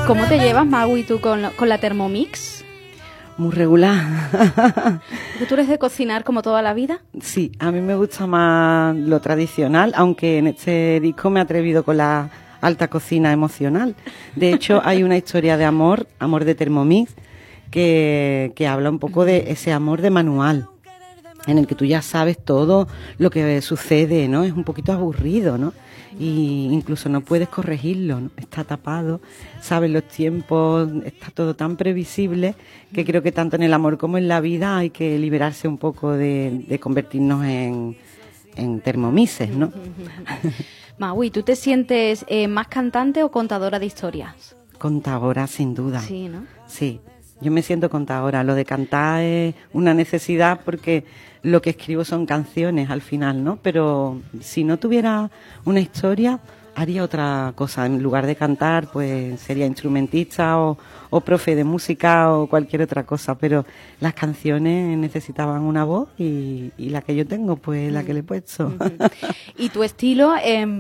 ¿Cómo te llevas, Magui, tú con la Thermomix? Muy regular. ¿Tú eres de cocinar como toda la vida? Sí, a mí me gusta más lo tradicional, aunque en este disco me he atrevido con la alta cocina emocional. De hecho, hay una historia de amor de Thermomix, que habla un poco de ese amor de manual, en el que tú ya sabes todo lo que sucede, ¿no? Es un poquito aburrido, ¿no? Y incluso no puedes corregirlo, ¿no? Está tapado, sabes los tiempos, está todo tan previsible que creo que tanto en el amor como en la vida hay que liberarse un poco de convertirnos en termomises, ¿no? Magui, ¿tú te sientes más cantante o contadora de historias? Contadora, sin duda. Sí, ¿no? Sí, yo me siento contadora. Lo de cantar es una necesidad porque lo que escribo son canciones al final, ¿no? Pero si no tuviera una historia, haría otra cosa. En lugar de cantar, pues sería instrumentista o profe de música o cualquier otra cosa. Pero las canciones necesitaban una voz y la que yo tengo, pues la que le he puesto. Y tu estilo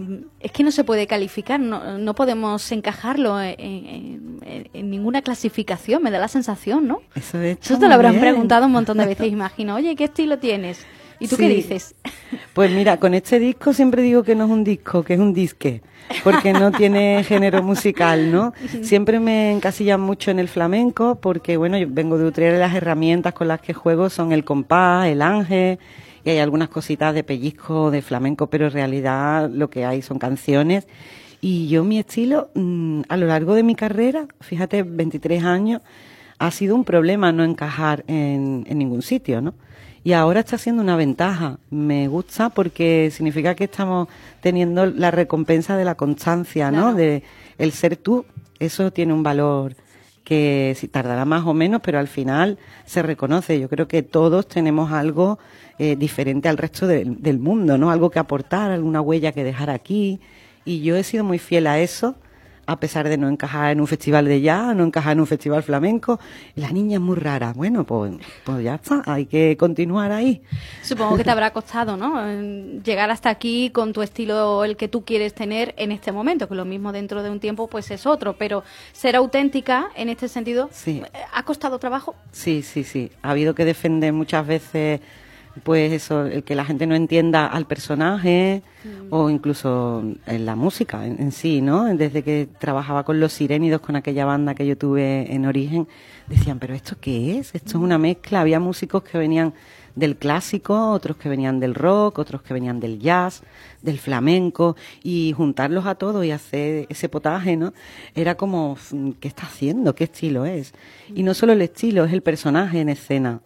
es que no se puede calificar, no podemos encajarlo en ninguna clasificación, me da la sensación, ¿no? Eso te lo habrán preguntado un montón de veces, imagino. Oye, ¿qué estilo tienes? ¿Y tú qué dices? Pues mira, con este disco siempre digo que no es un disco, que es un disque, porque no tiene género musical, ¿no? Siempre me encasillan mucho en el flamenco, porque bueno, yo vengo de Utrera y las herramientas con las que juego son el compás, el ángel, y hay algunas cositas de pellizco, de flamenco, pero en realidad lo que hay son canciones. Y yo mi estilo, a lo largo de mi carrera, fíjate, 23 años, ha sido un problema no encajar en ningún sitio, ¿no? Y ahora está siendo una ventaja. Me gusta porque significa que estamos teniendo la recompensa de la constancia, ¿no? Claro. De el ser tú. Eso tiene un valor que sí tardará más o menos, pero al final se reconoce. Yo creo que todos tenemos algo diferente al resto del mundo, ¿no? Algo que aportar, alguna huella que dejar aquí. Y yo he sido muy fiel a eso, a pesar de no encajar en un festival de jazz, no encajar en un festival flamenco. La niña es muy rara. Bueno, pues ya está, hay que continuar ahí. Supongo que te habrá costado, ¿no? Llegar hasta aquí con tu estilo, el que tú quieres tener en este momento, que lo mismo dentro de un tiempo pues es otro, pero ser auténtica en este sentido, sí. ¿Ha costado trabajo? Sí. Ha habido que defender muchas veces, pues eso, el que la gente no entienda al personaje o incluso en la música en sí, ¿no? Desde que trabajaba con Los Sirénidos, con aquella banda que yo tuve en Origen, decían, ¿pero esto qué es? Esto es una mezcla. Había músicos que venían del clásico, otros que venían del rock, otros que venían del jazz, del flamenco, y juntarlos a todos y hacer ese potaje, ¿no? Era como, ¿qué está haciendo? ¿Qué estilo es? Y no solo el estilo, es el personaje en escena,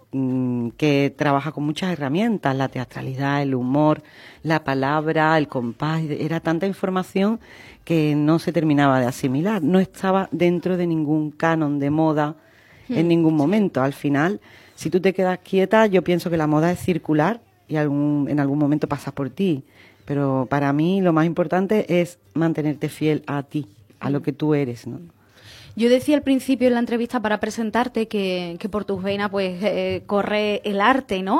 que trabaja con muchas herramientas, la teatralidad, el humor, la palabra, el compás. Era tanta información que no se terminaba de asimilar, no estaba dentro de ningún canon de moda en ningún momento. Al final, si tú te quedas quieta, yo pienso que la moda es circular y en algún momento pasa por ti. Pero para mí lo más importante es mantenerte fiel a ti, a lo que tú eres, ¿no? Yo decía al principio en la entrevista para presentarte que por tus venas pues corre el arte, ¿no?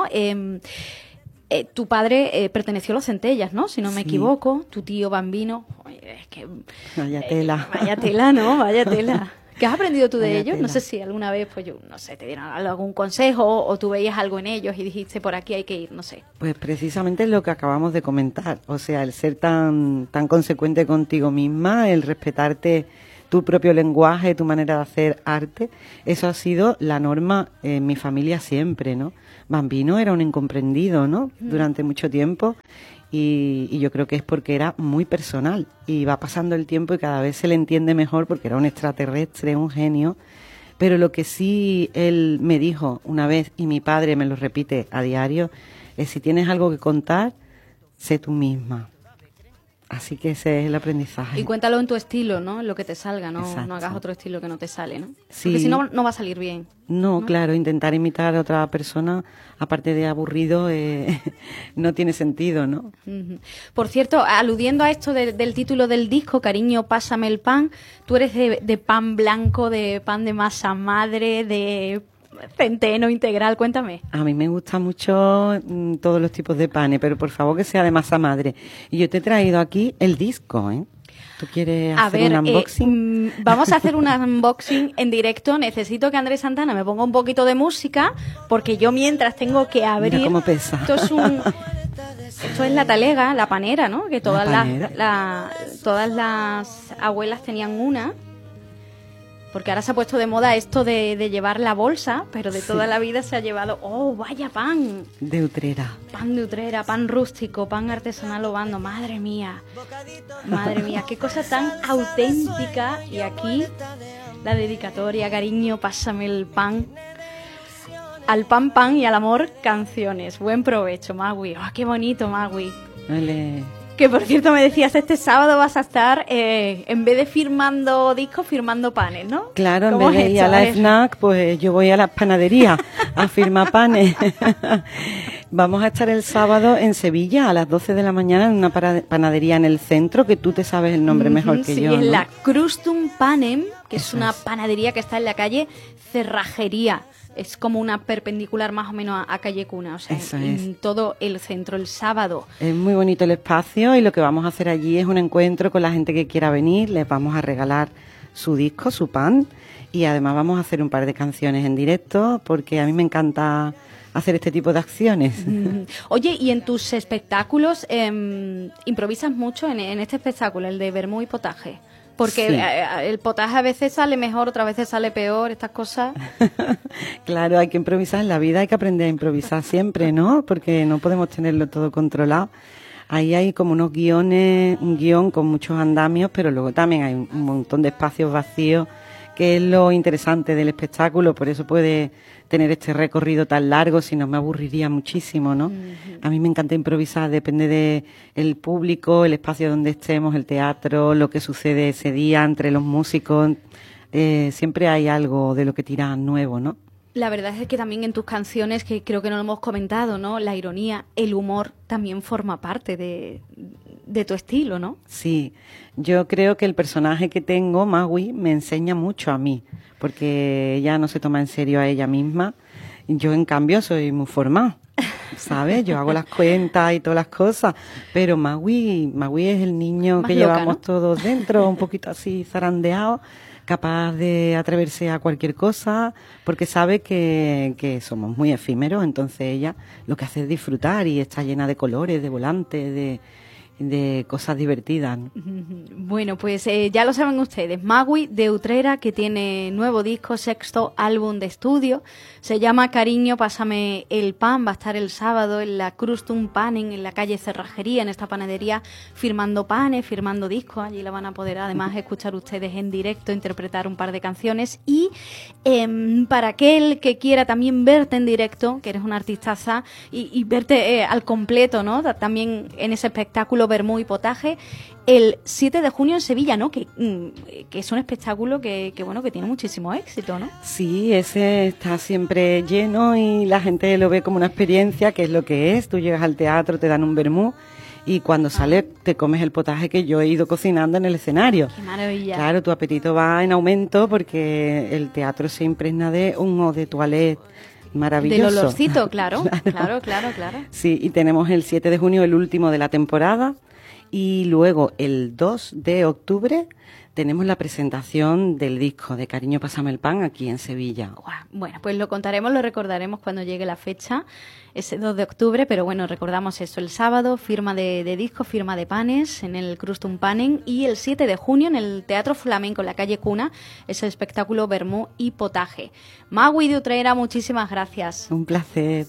Tu padre perteneció a los Centellas, ¿no? Si no me equivoco. Tu tío Bambino. Es que, vaya tela. Vaya tela, ¿no? Vaya tela. ¿Qué has aprendido tú de Vaya ellos? tela. No sé si alguna vez, pues yo, no sé, te dieron algún consejo o tú veías algo en ellos y dijiste, por aquí hay que ir, no sé. Pues precisamente es lo que acabamos de comentar. O sea, el ser tan consecuente contigo misma, el respetarte tu propio lenguaje, tu manera de hacer arte, eso ha sido la norma en mi familia siempre, ¿no? Bambino era un incomprendido, ¿no? Durante mucho tiempo. Y yo creo que es porque era muy personal y va pasando el tiempo y cada vez se le entiende mejor porque era un extraterrestre, un genio. Pero lo que sí él me dijo una vez, y mi padre me lo repite a diario, es: si tienes algo que contar, sé tú misma. Así que ese es el aprendizaje. Y cuéntalo en tu estilo, ¿no? En lo que te salga, no hagas otro estilo que no te sale, ¿no? Sí. Porque si no, no va a salir bien. No, claro, intentar imitar a otra persona, aparte de aburrido, no tiene sentido, ¿no? Por cierto, aludiendo a esto del título del disco, Cariño, pásame el pan, tú eres de pan blanco, de pan de masa madre, de centeno integral, cuéntame. A mí me gustan mucho todos los tipos de panes, pero por favor que sea de masa madre. Y yo te he traído aquí el disco, ¿eh? ¿Tú quieres hacer un unboxing? Vamos a hacer un unboxing en directo. Necesito que Andrés Santana me ponga un poquito de música, porque yo mientras tengo que abrir... Mira cómo pesa. Esto es la talega, la panera, ¿no? Que todas las abuelas tenían una. Porque ahora se ha puesto de moda esto de llevar la bolsa, pero de toda la vida se ha llevado... ¡Oh, vaya pan! De Utrera. Pan de Utrera, pan rústico, pan artesanal Obando. Madre mía, qué cosa tan auténtica. Y aquí la dedicatoria, cariño, pásame el pan. Al pan, pan y al amor, canciones. Buen provecho, Magui. ¡Oh, qué bonito, Magui! Vale. Que por cierto me decías, este sábado vas a estar, en vez de firmando discos, firmando panes, ¿no? Claro, en vez de ir a la FNAC, pues yo voy a la panadería a firmar panes. Vamos a estar el sábado en Sevilla a las 12 de la mañana en una panadería en el centro, que tú te sabes el nombre mejor que yo, ¿no? Sí, en la Crustum Panem, que es una panadería que está en la calle Cerrajería. Es como una perpendicular más o menos a calle Cuna, o sea, en todo el centro, el sábado. Es muy bonito el espacio y lo que vamos a hacer allí es un encuentro con la gente que quiera venir. Les vamos a regalar su disco, su pan, y además vamos a hacer un par de canciones en directo, porque a mí me encanta hacer este tipo de acciones. Oye, ¿y en tus espectáculos improvisas mucho en este espectáculo, el de vermú y potaje? Porque sí, el potaje a veces sale mejor, otras veces sale peor, estas cosas. Claro, hay que improvisar en la vida, hay que aprender a improvisar siempre, ¿no? Porque no podemos tenerlo todo controlado. Ahí hay como unos guiones, un guión con muchos andamios, pero luego también hay un montón de espacios vacíos, que es lo interesante del espectáculo. Por eso puede tener este recorrido tan largo, si no me aburriría muchísimo, ¿no? A mí me encanta improvisar, depende de el público, el espacio donde estemos, el teatro, lo que sucede ese día entre los músicos. Siempre hay algo de lo que tirar nuevo, ¿no? La verdad es que también en tus canciones, que creo que no lo hemos comentado, ¿no? La ironía, el humor también forma parte de tu estilo, ¿no? Sí, yo creo que el personaje que tengo, Magui, me enseña mucho a mí, porque ella no se toma en serio a ella misma. Yo, en cambio, soy muy formada, ¿sabes? Yo hago las cuentas y todas las cosas, pero Magui es el niño más que loca, llevamos, ¿no? Todos dentro, un poquito así zarandeado, capaz de atreverse a cualquier cosa, porque sabe que somos muy efímeros. Entonces ella lo que hace es disfrutar y está llena de colores, de volantes, de cosas divertidas, ¿no? Bueno, pues ya lo saben ustedes, Magui de Utrera, que tiene nuevo disco, sexto álbum de estudio, se llama Cariño, pásame el pan, va a estar el sábado en la Crustum Panem, en la calle Cerrajería, en esta panadería, firmando panes, firmando discos. Allí la van a poder además escuchar ustedes en directo, interpretar un par de canciones. Y para aquel que quiera también verte en directo, que eres una artistaza, y verte al completo, ¿no? También en ese espectáculo Vermú y Potaje, el 7 de junio en Sevilla, ¿no? Que es un espectáculo que bueno, que tiene muchísimo éxito, ¿no? Sí, ese está siempre lleno y la gente lo ve como una experiencia, que es lo que es. Tú llegas al teatro, te dan un vermú y cuando sales te comes el potaje que yo he ido cocinando en el escenario. ¡Qué maravilla! Claro, tu apetito va en aumento porque el teatro se impregna de un eau de toilette maravilloso. Del olorcito, claro. Claro. Sí, y tenemos el 7 de junio, el último de la temporada, y luego el 2 de octubre tenemos la presentación del disco de Cariño, pásame el pan aquí en Sevilla. Bueno, pues lo contaremos, lo recordaremos cuando llegue la fecha, ese 2 de octubre, pero bueno, recordamos eso, el sábado, firma de disco, firma de panes en el Crustum Panem, y el 7 de junio en el Teatro Flamenco, en la calle Cuna, es el espectáculo Vermú y Potaje. Magui de Utrera, muchísimas gracias. Un placer.